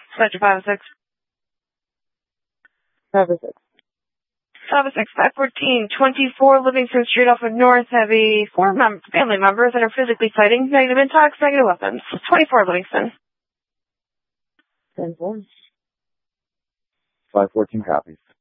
Sector 506. 506. 506, 514, 24 Livingston Street off of North have a family members that are physically fighting. Negative intox, negative weapons. 24 Livingston. 10-4. 514 copies.